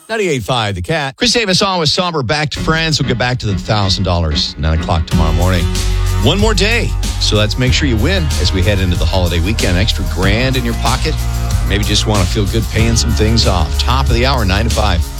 98.5 The Cat. Chris Davis on with Somber. Back to Friends. We'll get back to the $1,000, 9 o'clock tomorrow morning. One more day. So let's make sure you win as we head into the holiday weekend. Extra $1,000 in your pocket. Maybe just want to feel good paying some things off. Top of the hour, 9 to 5.